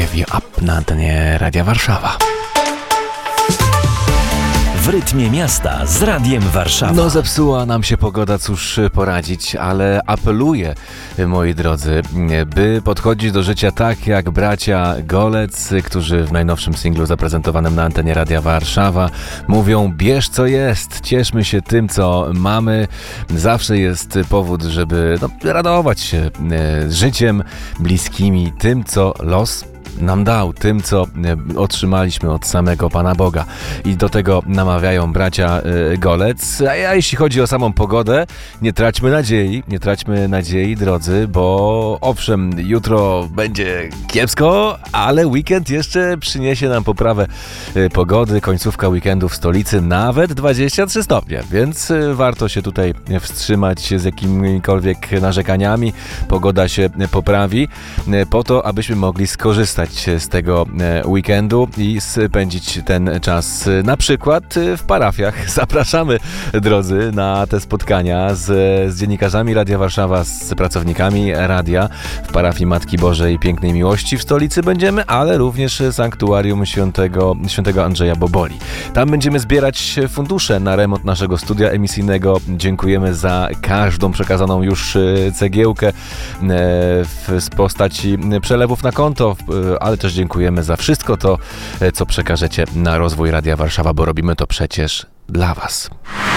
Give You Up na antenie Radia Warszawa. W rytmie miasta z Radiem Warszawa. No zepsuła nam się pogoda, cóż poradzić, ale apeluję, moi drodzy, by podchodzić do życia tak jak bracia Golec, którzy w najnowszym singlu zaprezentowanym na antenie Radia Warszawa mówią: bierz co jest, cieszmy się tym co mamy. Zawsze jest powód, żeby radować się życiem, bliskimi, tym co los nam dał, tym co otrzymaliśmy od samego Pana Boga. I do tego namawiają bracia Golec. A jeśli chodzi o samą pogodę, nie traćmy nadziei, drodzy, bo owszem, jutro będzie kiepsko, ale weekend jeszcze przyniesie nam poprawę pogody. Końcówka weekendu w stolicy nawet 23 stopnie, więc warto się tutaj wstrzymać z jakimikolwiek narzekaniami. Pogoda się poprawi po to, abyśmy mogli skorzystać z tego weekendu i spędzić ten czas na przykład w parafiach. Zapraszamy, drodzy, na te spotkania z dziennikarzami Radia Warszawa, z pracownikami radia. W parafii Matki Bożej Pięknej Miłości w stolicy będziemy, ale również sanktuarium świętego Andrzeja Boboli. Tam będziemy zbierać fundusze na remont naszego studia emisyjnego. Dziękujemy za każdą przekazaną już cegiełkę w postaci przelewów na konto, ale też dziękujemy za wszystko to, co przekażecie na rozwój Radia Warszawa, bo robimy to przecież dla Was.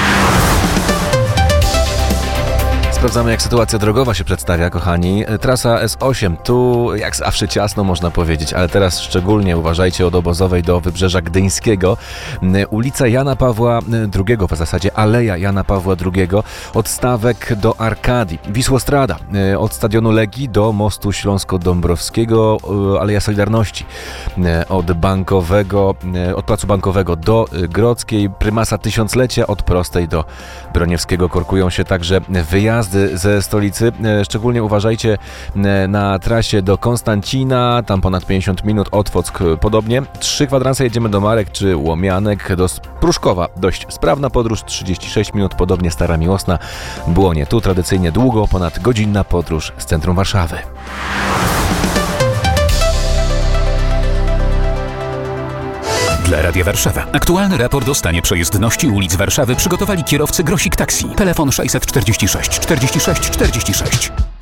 Sprawdzamy, jak sytuacja drogowa się przedstawia, kochani. Trasa S8, tu jak zawsze ciasno, można powiedzieć, ale teraz szczególnie uważajcie od Obozowej do Wybrzeża Gdyńskiego. Ulica Jana Pawła II, w zasadzie Aleja Jana Pawła II, od Stawek do Arkadii. Wisłostrada, od Stadionu Legii do Mostu Śląsko-Dąbrowskiego, Aleja Solidarności. Od Placu Bankowego do Grodzkiej, Prymasa Tysiąclecia, od Prostej do Broniewskiego. Korkują się także wyjazdy ze stolicy. Szczególnie uważajcie na trasie do Konstancina, tam ponad 50 minut, Otwock podobnie. 3 kwadranse jedziemy do Marek czy Łomianek, do Pruszkowa dość sprawna podróż, 36 minut, podobnie Stara Miłosna, Błonie. Tu tradycyjnie długo, ponad godzinna podróż z centrum Warszawy. Dla Radia Warszawa. Aktualny raport o stanie przejezdności ulic Warszawy przygotowali kierowcy Grosik Taxi. Telefon 646 46 46.